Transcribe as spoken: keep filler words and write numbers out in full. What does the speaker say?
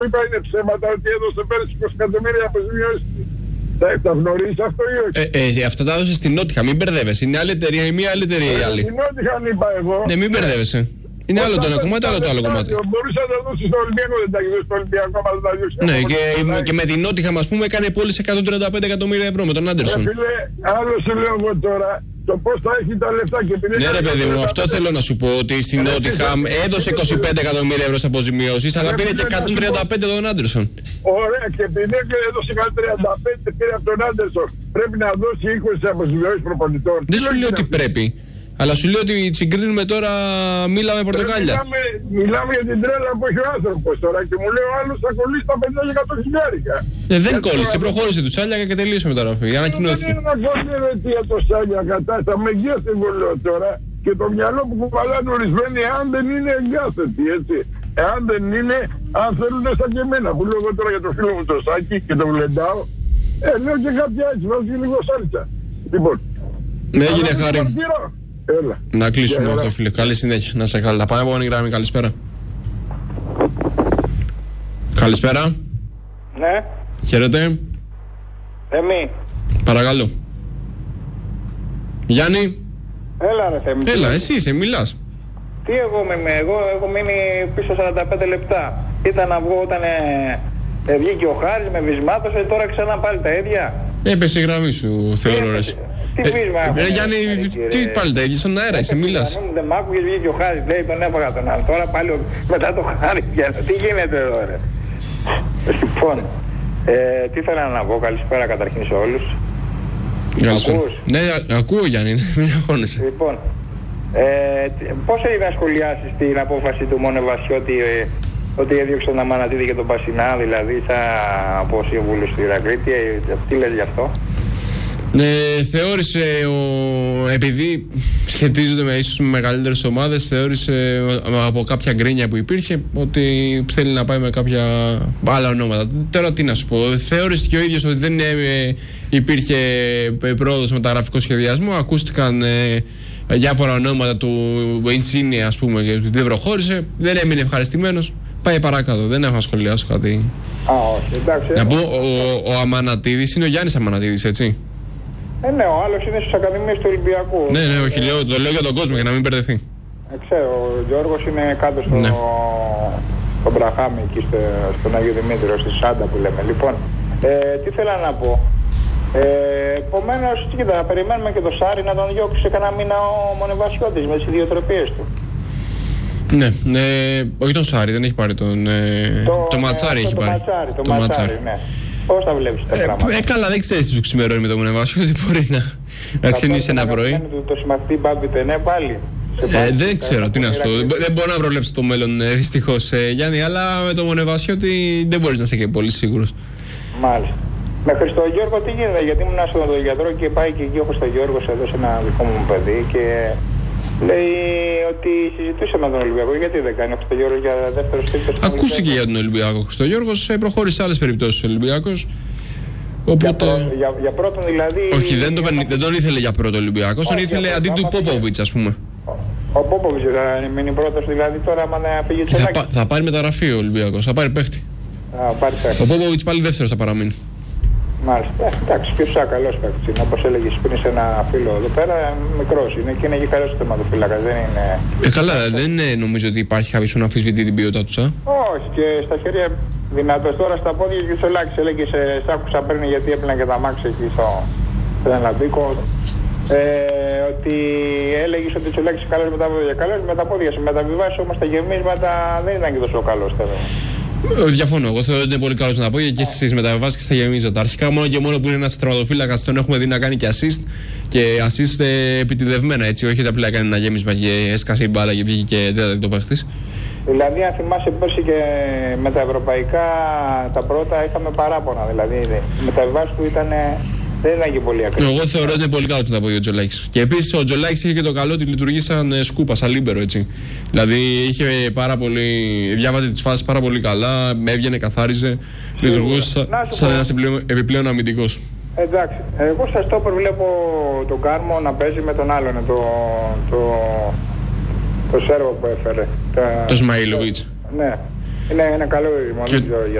είπα είναι ψέματα ότι έδωσε πέρυσι είκοσι εκατομμύρια αποζημιώσεις. Θα, θα γνωρίζεις αυτό ή όχι? Ε, ε, αυτά τα έδωσε στην Νότιχα, μην μπερδεύεσαι. Είναι άλλη εταιρεία η μία, άλλη εταιρεία η άλλη. Στην Νότιχα είπα εγώ. Ναι, μην μπερδεύεσαι. Είναι άλλο το ένα κομμάτι, άλλο το άλλο κομμάτι. Μπορούσε να τα δώσει στο Ολυμπιακό, δεν τα έχει δώσει στο Ολυμπιακό, μα δεν τα διώξει. Ναι, και, και με την Νότιχα, α πούμε, έκανε πώληση εκατόν τριάντα πέντε εκατομμύρια ευρώ με τον Άντερσον. Φίλε, άλλο σου λέω εγώ τώρα, το πώς θα έχει τα λεφτά και επειδή. Ναι, ρε παιδί μου, αυτό θέλω να σου πω ότι στην Νότιχα έδωσε είκοσι πέντε εκατομμύρια ευρώ σε αποζημιώσεις, αλλά πήρε και εκατόν τριάντα πέντε τον Άντερσον. Ωραία, και επειδή έδωσε εκατόν τριάντα πέντε πήρε από τον Άντερσον, πρέπει να δώσει είκοσι αποζημιώσεις προπονητών. Δεν σου λέω ότι πρέπει. Αλλά σου λέω ότι συγκρίνουμε τώρα μήλα με πορτοκάλια. Μιλάμε, μιλάμε για την τρέλα που έχει ο άνθρωπος τώρα και μου λέει ο άλλος θα κολλήσει τα πενήντα εκατό χιλιάρικα. Ε, δεν κόλλησε, προχώρησε του Σάλιακα και τελείωσε με τα ραφή. Ανακοινώθηκε. Δεν είναι να κόλλησε για το Σάλιακα, τα μεγέθη εγώ λέω τώρα και το μυαλό που κουβαλάνε ορισμένοι εάν δεν είναι εγκάθετοι, έτσι. Εάν δεν είναι, αν θέλουν σαν και εμένα που λέω εγώ τώρα για το φίλο μου το Σάκη και το γλεντάω, ε, λέω και κάποια έτσι, βάζω λίγο σάλτσα. Λοιπόν. Ναι, έγινε χάρη. Έλα. Να κλείσουμε yeah, αυτό, φίλε. Καλή συνέχεια. Να σε καλά. Πάμε από γραμμή. Καλησπέρα. Καλησπέρα. Ναι. Χαίρετε. Θέμη. Παρακαλώ. Γιάννη. Έλα ρε Θέμη. Έλα, εσύ είσαι, μιλάς. Τι εγώ είμαι, εγώ έχω μείνει πίσω σαράντα πέντε λεπτά. Ήταν να βγω όταν ε, ε, βγήκε ο Χάρης, με βυσμάτωσε, τώρα ξανά πάλι τα ίδια. Έπεσε η γραμμή σου, θεωρώ ρε. Τι βίσμα ε, έχουμε. Ε, Γιάννη, τι πάλι τα ίδια, στον αέρα είσαι, μιλάς. Δεν μ' άκουγες, βγήκε ο Χάρης, λέει τον έφαγα τον άλλο. Τώρα πάλι μετά το Χάρη, τι γίνεται εδώ ρε. Λοιπόν, ε, τι ήθελα να πω, καλησπέρα καταρχήν σε όλους. Καλησπέρα. Ναι, ακούω Γιάννη, μην αγχώνεσαι. Λοιπόν, ε, πώς έγινε να σχολιάσεις την απόφαση του Μονεβασιώτη ε, ότι έδιωξε τον Αμανατίδη και τον Πασινά, δηλαδή σαν από σύμβουλο του Ηρακλήτη, ε, τι λες γι' αυτό? Ναι, θεώρησε, ο... επειδή σχετίζονται με ίσως με μεγαλύτερες ομάδες, θεώρησε από κάποια γκρίνια που υπήρχε ότι θέλει να πάει με κάποια άλλα ονόματα. Τώρα τι να σου πω, θεώρησε και ο ίδιος ότι δεν ε, υπήρχε πρόοδος μεταγραφικό σχεδιασμό, ακούστηκαν ε, διάφορα ονόματα του Insigne, ας πούμε, και δεν προχώρησε, δεν έμεινε ευχαριστημένος, πάει παρακάτω, δεν έχω να σχολιάσω κάτι. Α, όχι, εντάξει. Να πω, ο, ο Αμανατίδης είναι ο Γιάννης Αμανατίδης, έτσι. Ε, ναι, ο άλλος είναι στις Ακαδημίες του Ολυμπιακού. Ναι, ναι, όχι, λέω, το λέω για τον κόσμο για να μην μπερδευτεί. Ε, ξέρω, ο Γιώργος είναι κάτω στο, ναι. στο Μπραχάμι, εκεί στο, στον Άγιο Δημήτριο, στη Σάντα που λέμε. Λοιπόν, ε, τι θέλω να πω. Ε, επομένως, κοίτα, να περιμένουμε και το Σάρι να τον διώξει σε κανένα μήνα ο Μονεβασιώτης με τις ιδιοτροπίες του. Ναι, ναι, όχι τον Σάρι, δεν έχει πάρει τον. Ε, το, το Ματσάρι ε, έχει το πάρει. Ματσάρι, το, το Ματσάρι, ναι. Πώς τα βλέπεις τα ε, πράγματα? Ε, καλά, δεν ξέρεις τι σου ξημερώνει με τον Μονεβασιώτη, μπορεί να, να ξενήσει ένα πρωί. Το, το συμμαθητή Μπάμπιτε, ναι, πάλι. Ε, δεν ξέρω, τι να σου πω. Δεν μπορώ να προβλέψω το μέλλον, ε, δυστυχώς, ε, Γιάννη, αλλά με τον Μονεβασιώτη δεν μπορείς να είσαι και πολύ σίγουρος. Μάλιστα. Με Χριστογιώργο τι γίνεται, γιατί ήμουν στον γιατρό και πάει και εκεί ο Χριστογιώργος εδώ σε ένα δικό μου παιδί και λέει ότι συζητούσε με τον Ολυμπιακό. Γιατί δεν κάνει ο Χριστογιώργος για δεύτερο τρίτο? Ακούστηκε για τον Ολυμπιακό ο Χριστογιώργος, προχώρησε σε άλλες περιπτώσεις ο Ολυμπιακός. Οπότε... Για, πρό, για, για πρώτον δηλαδή... Όχι, δεν τον, δεν τον ήθελε για πρώτο Ολυμπιακός, τον ήθελε αντί του Πόποβιτς, ας πούμε. Ο, ο Πόποβιτς θα μείνει πρώτος δηλαδή τώρα, άμα να φύγει Τσελάκη. Θα, θα πάρει μεταγραφή ο Ολυμπιακός, θα πάρει παίχτη. Α, πάρει παίχτη. Ο Πόποβιτς πάλι δεύτερος θα παραμείνει. Μάλιστα. Εντάξει, και φυσικά καλός παίκτης είναι. Όπως έλεγες πριν σε ένα φίλο εδώ πέρα, μικρός είναι και είναι και καλός τερματοφύλακας. Δεν είναι. Ε, καλά, δεν είναι, νομίζω ότι υπάρχει κάποιος που να αμφισβητεί την ποιότητα του, α. Όχι, και στα χέρια δυνατός. Τώρα στα πόδια και στο λάκι. Έλεγε, σ' άκουσα πριν γιατί έπαιρνε και τα μάξι εκεί στο Τρενλαντίκο. Ε, ότι έλεγες ότι ο Τσολάκης καλός με τα πόδια. Καλός με τα πόδια σου. Με τα βιβάσεις όμως τα γεμίσματα δεν ήταν και τόσο καλός. Διαφωνώ. Εγώ θεωρώ ότι είναι πολύ καλό να πω και στις μεταβάσεις και στα γεμίζοντα. Αρχικά, μόνο και μόνο που είναι ένας τερματοφύλακας, τον έχουμε δει να κάνει και assist και assist ε, επιτηδευμένα, έτσι. Όχι απλά έκανε ένα γέμισμα και έσκασε η μπάλα και βγήκε και τέταρτη το παίχτης. Δηλαδή, αν θυμάσαι πέρσι και με τα ευρωπαϊκά τα πρώτα είχαμε παράπονα. Δηλαδή, οι μεταβάσεις του ήταν. Δεν ήταν και πολύ ακριβό. Εγώ θεωρώ ότι είναι πολύ καλό που τα πω για ο Τζολάκης. Και επίσης ο Τζολάκης είχε και το καλό ότι λειτουργεί σαν σκούπα, σαν λίμπερο, έτσι. Δηλαδή είχε πάρα πολύ. Διάβαζε τις φάσεις πάρα πολύ καλά, με έβγαινε, καθάριζε. Λειτουργούσε σαν ένας επιπλέον αμυντικός. Εντάξει. Εγώ σας το βλέπω τον Κάρμο να παίζει με τον άλλον, το, το, το Σέρβο που έφερε. Τα... Το Σμαΐλοβιτς. Ναι. Είναι, είναι καλό ρυθμό.